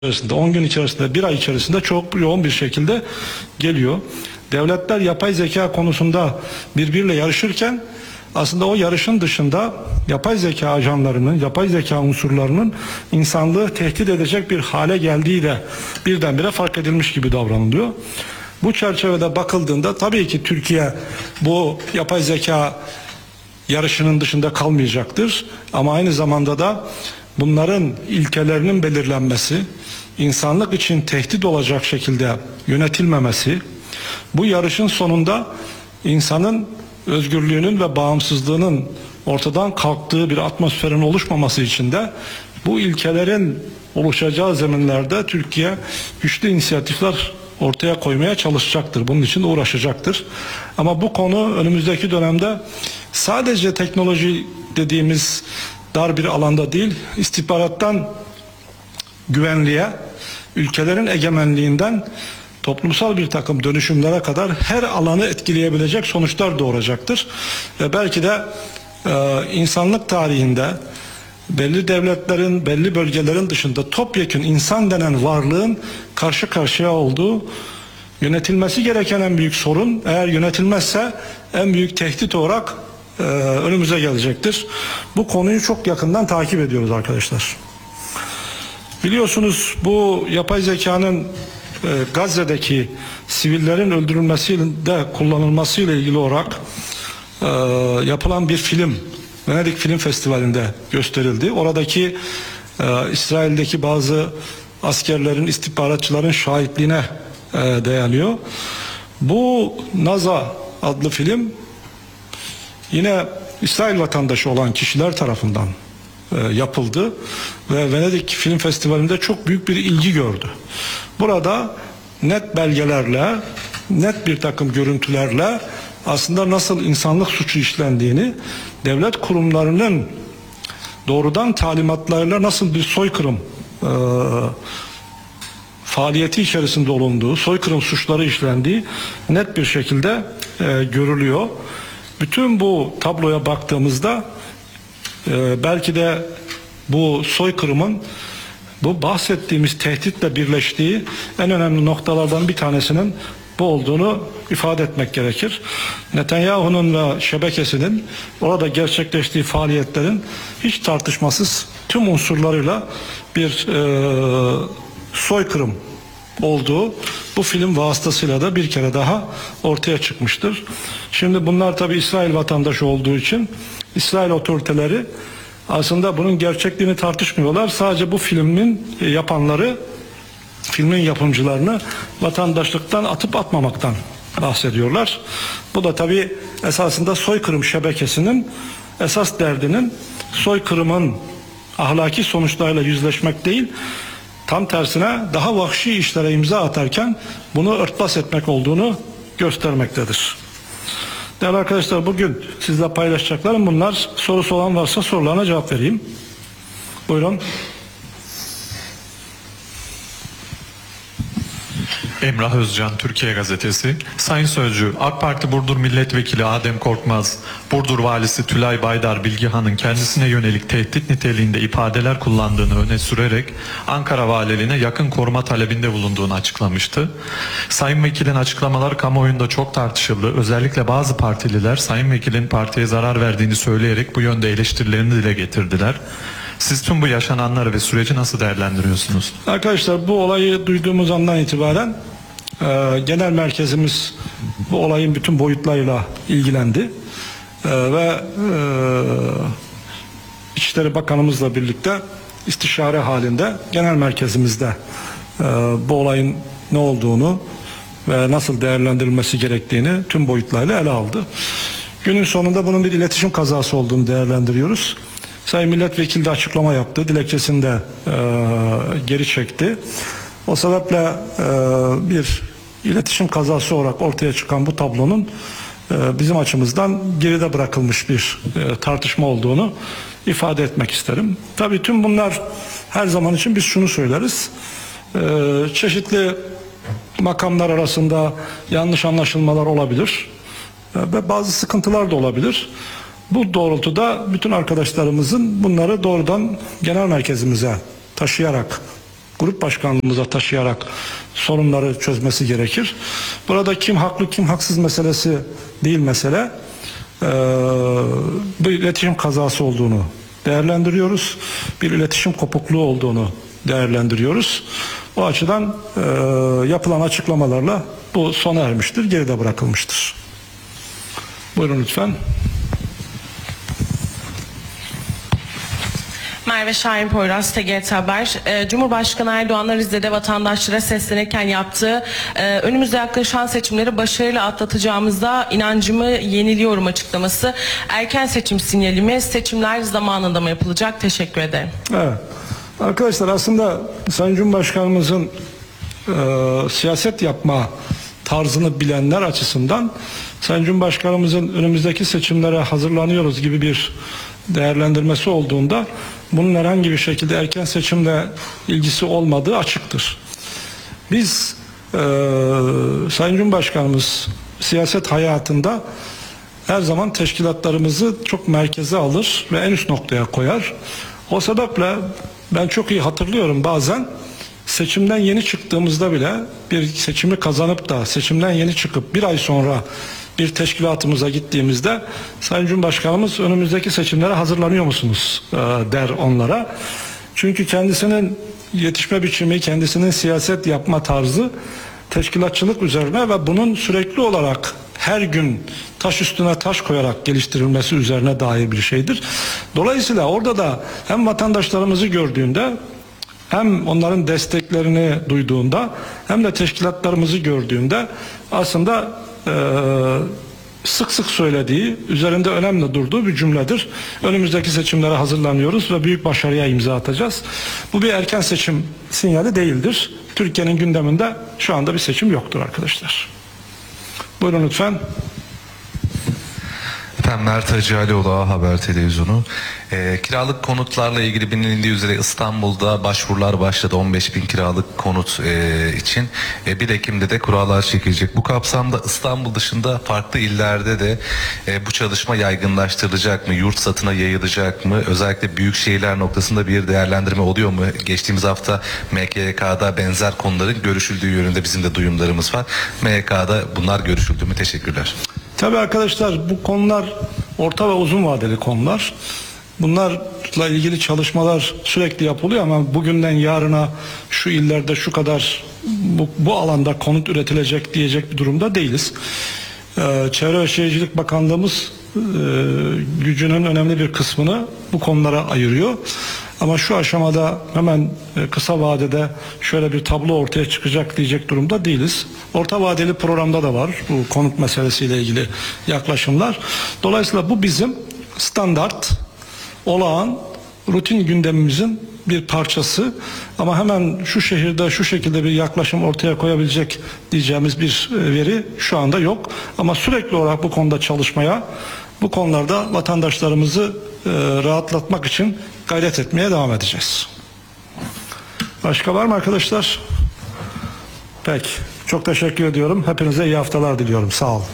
içerisinde, 10 gün içerisinde, bir ay içerisinde çok yoğun bir şekilde geliyor. Devletler yapay zeka konusunda birbiriyle yarışırken aslında o yarışın dışında yapay zeka ajanlarının, yapay zeka unsurlarının insanlığı tehdit edecek bir hale geldiği de birdenbire fark edilmiş gibi davranılıyor. Bu çerçevede bakıldığında tabii ki Türkiye bu yapay zeka yarışının dışında kalmayacaktır. Ama aynı zamanda da bunların ilkelerinin belirlenmesi, insanlık için tehdit olacak şekilde yönetilmemesi, bu yarışın sonunda insanın özgürlüğünün ve bağımsızlığının ortadan kalktığı bir atmosferin oluşmaması için de bu ilkelerin oluşacağı zeminlerde Türkiye güçlü inisiyatifler ortaya koymaya çalışacaktır. Bunun için uğraşacaktır. Ama bu konu önümüzdeki dönemde sadece teknoloji dediğimiz dar bir alanda değil, istihbarattan güvenliğe, ülkelerin egemenliğinden toplumsal bir takım dönüşümlere kadar her alanı etkileyebilecek sonuçlar doğuracaktır. Ve belki de insanlık tarihinde belli devletlerin, belli bölgelerin dışında topyekün insan denen varlığın karşı karşıya olduğu, yönetilmesi gereken en büyük sorun, eğer yönetilmezse en büyük tehdit olarak önümüze gelecektir. Bu konuyu çok yakından takip ediyoruz arkadaşlar. Biliyorsunuz bu yapay zekanın Gazze'deki sivillerin öldürülmesiyle kullanılmasıyla ilgili olarak yapılan bir film Venedik Film Festivali'nde gösterildi. Oradaki İsrail'deki bazı askerlerin, istihbaratçıların şahitliğine dayanıyor. Bu Naza adlı film yine İsrail vatandaşı olan kişiler tarafından yapıldı ve Venedik Film Festivali'nde çok büyük bir ilgi gördü. Burada net belgelerle, net bir takım görüntülerle aslında nasıl insanlık suçu işlendiğini, devlet kurumlarının doğrudan talimatlarıyla nasıl bir soykırım faaliyeti içerisinde olunduğu, soykırım suçları işlendiği net bir şekilde görülüyor. Bütün bu tabloya baktığımızda belki de bu soykırımın bu bahsettiğimiz tehditle birleştiği en önemli noktalardan bir tanesinin bu olduğunu ifade etmek gerekir. Netanyahu'nun ve şebekesinin orada gerçekleştiği faaliyetlerin hiç tartışmasız tüm unsurlarıyla bir soykırım olduğu bu film vasıtasıyla da bir kere daha ortaya çıkmıştır. Şimdi bunlar tabi İsrail vatandaşı olduğu için İsrail otoriteleri aslında bunun gerçekliğini tartışmıyorlar. Sadece bu filmin yapanları, filmin yapımcılarını vatandaşlıktan atıp atmamaktan bahsediyorlar. Bu da tabi esasında soykırım şebekesinin esas derdinin soykırımın ahlaki sonuçlarıyla yüzleşmek değil, tam tersine daha vahşi işlere imza atarken bunu örtbas etmek olduğunu göstermektedir. Değerli arkadaşlar, bugün sizle paylaşacaklarım bunlar. Sorusu olan varsa sorularına cevap vereyim. Buyurun. Emrah Özcan, Türkiye Gazetesi. Sayın Sözcü, AK Parti Burdur Milletvekili Adem Korkmaz, Burdur Valisi Tülay Baydar Bilgihan'ın kendisine yönelik tehdit niteliğinde ifadeler kullandığını öne sürerek Ankara Valiliğine yakın koruma talebinde bulunduğunu açıklamıştı. Sayın Vekilin açıklamaları kamuoyunda çok tartışıldı. Özellikle bazı partililer Sayın Vekilin partiye zarar verdiğini söyleyerek bu yönde eleştirilerini dile getirdiler. Siz tüm bu yaşananları ve süreci nasıl değerlendiriyorsunuz? Arkadaşlar, bu olayı duyduğumuz andan itibaren genel merkezimiz bu olayın bütün boyutlarıyla ilgilendi ve İçişleri Bakanımızla birlikte istişare halinde genel merkezimizde bu olayın ne olduğunu ve nasıl değerlendirilmesi gerektiğini tüm boyutlarıyla ele aldı. Günün sonunda bunun bir iletişim kazası olduğunu değerlendiriyoruz. Sayın Milletvekili de açıklama yaptı. Dilekçesini de geri çekti. O sebeple bir iletişim kazası olarak ortaya çıkan bu tablonun bizim açımızdan geride bırakılmış bir tartışma olduğunu ifade etmek isterim. Tabii tüm bunlar her zaman için biz şunu söyleriz. Çeşitli makamlar arasında yanlış anlaşılmalar olabilir ve bazı sıkıntılar da olabilir. Bu doğrultuda bütün arkadaşlarımızın bunları doğrudan genel merkezimize taşıyarak grup başkanlığımıza taşıyarak sorunları çözmesi gerekir. Burada kim haklı kim haksız meselesi değil mesele. Bir iletişim kazası olduğunu değerlendiriyoruz. Bir iletişim kopukluğu olduğunu değerlendiriyoruz. O açıdan yapılan açıklamalarla bu sona ermiştir, geride bırakılmıştır. Buyurun lütfen. Merve Şahin Poyraz, TGRT Haber. Cumhurbaşkanı Erdoğan'la Rize'de vatandaşlara seslenirken yaptığı önümüzde yaklaşan seçimleri başarıyla atlatacağımızda inancımı yeniliyorum açıklaması. Erken seçim sinyali mi? Seçimler zamanında mı yapılacak? Teşekkür ederim. Evet. Arkadaşlar aslında Sayın Cumhurbaşkanımızın siyaset yapma tarzını bilenler açısından Sayın Cumhurbaşkanımızın önümüzdeki seçimlere hazırlanıyoruz gibi bir değerlendirmesi olduğunda bunun herhangi bir şekilde erken seçimle ilgisi olmadığı açıktır. Biz Sayın Cumhurbaşkanımız siyaset hayatında her zaman teşkilatlarımızı çok merkeze alır ve en üst noktaya koyar. O sebeple ben çok iyi hatırlıyorum, bazen seçimden yeni çıktığımızda bile, bir seçimi kazanıp da seçimden yeni çıkıp bir ay sonra bir teşkilatımıza gittiğimizde Sayın Cumhurbaşkanımız önümüzdeki seçimlere hazırlanıyor musunuz der onlara. Çünkü kendisinin yetişme biçimi, kendisinin siyaset yapma tarzı teşkilatçılık üzerine ve bunun sürekli olarak her gün taş üstüne taş koyarak geliştirilmesi üzerine dair bir şeydir. Dolayısıyla orada da hem vatandaşlarımızı gördüğünde, hem onların desteklerini duyduğunda, hem de teşkilatlarımızı gördüğünde aslında sık sık söylediği, üzerinde önemli durduğu bir cümledir. Önümüzdeki seçimlere hazırlanıyoruz ve büyük başarıya imza atacağız. Bu bir erken seçim sinyali değildir. Türkiye'nin gündeminde şu anda bir seçim yoktur arkadaşlar. Buyurun lütfen. Ben Mert Hacı Alioğlu, A Haber Televizyonu. Kiralık konutlarla ilgili bilindiği üzere İstanbul'da başvurular başladı 15.000 kiralık konut için. 1 Ekim'de de kurallar çekilecek. Bu kapsamda İstanbul dışında farklı illerde de bu çalışma yaygınlaştırılacak mı? Yurt satına yayılacak mı? Özellikle büyük şehirler noktasında bir değerlendirme oluyor mu? Geçtiğimiz hafta MKYK'da benzer konuların görüşüldüğü yönünde bizim de duyumlarımız var. MKYK'da bunlar görüşüldü mü? Teşekkürler. Tabii arkadaşlar, bu konular orta ve uzun vadeli konular. Bunlarla ilgili çalışmalar sürekli yapılıyor ama bugünden yarına şu illerde şu kadar bu alanda konut üretilecek diyecek bir durumda değiliz. Çevre ve Şehircilik Bakanlığımız gücünün önemli bir kısmını bu konulara ayırıyor. Ama şu aşamada hemen kısa vadede şöyle bir tablo ortaya çıkacak diyecek durumda değiliz. Orta vadeli programda da var bu konut meselesiyle ilgili yaklaşımlar. Dolayısıyla bu bizim standart, olağan, rutin gündemimizin bir parçası. Ama hemen şu şehirde şu şekilde bir yaklaşım ortaya koyabilecek diyeceğimiz bir veri şu anda yok. Ama sürekli olarak bu konuda çalışmaya, bu konularda vatandaşlarımızı rahatlatmak için gayret etmeye devam edeceğiz. Başka var mı arkadaşlar? Peki. Çok teşekkür ediyorum. Hepinize iyi haftalar diliyorum. Sağ olun.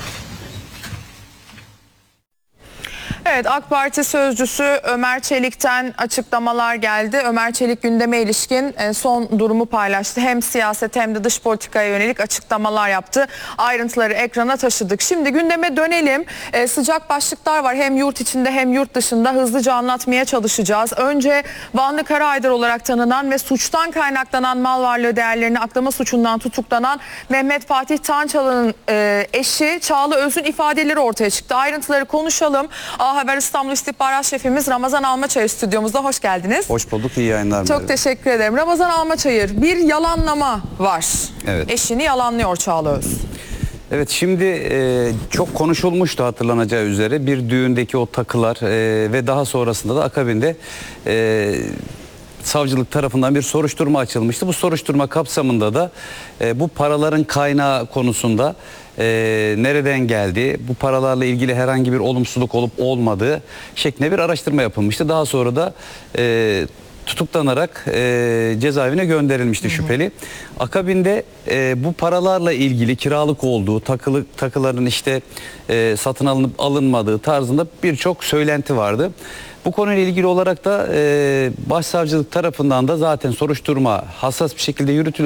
Evet, AK Parti sözcüsü Ömer Çelik'ten açıklamalar geldi. Ömer Çelik gündeme ilişkin son durumu paylaştı. Hem siyaset hem de dış politikaya yönelik açıklamalar yaptı. Ayrıntıları ekrana taşıdık. Şimdi gündeme dönelim. Sıcak başlıklar var. Hem yurt içinde hem yurt dışında hızlıca anlatmaya çalışacağız. Önce Vanlı Karahaydar olarak tanınan ve suçtan kaynaklanan mal varlığı değerlerini aklama suçundan tutuklanan Mehmet Fatih Tançalı'nın eşi Çağla Öz'ün ifadeleri ortaya çıktı. Ayrıntıları konuşalım. A Haber İstanbul İstihbarat Şefimiz Ramazan Almaçayır stüdyomuzda, hoş geldiniz. Hoş bulduk, iyi yayınlar. Çok teşekkür ederim. Ramazan Almaçayır, bir yalanlama var. Evet. Eşini yalanlıyor Çağla Öz. Evet, şimdi çok konuşulmuştu hatırlanacağı üzere bir düğündeki o takılar ve daha sonrasında da akabinde savcılık tarafından bir soruşturma açılmıştı. Bu soruşturma kapsamında da bu paraların kaynağı konusunda nereden geldi, bu paralarla ilgili herhangi bir olumsuzluk olup olmadığı şeklinde bir araştırma yapılmıştı. Daha sonra da tutuklanarak cezaevine gönderilmişti şüpheli. Akabinde bu paralarla ilgili kiralık olduğu, takıların işte satın alınıp alınmadığı tarzında birçok söylenti vardı. Bu konuyla ilgili olarak da Başsavcılık tarafından da zaten soruşturma hassas bir şekilde yürütülüyor.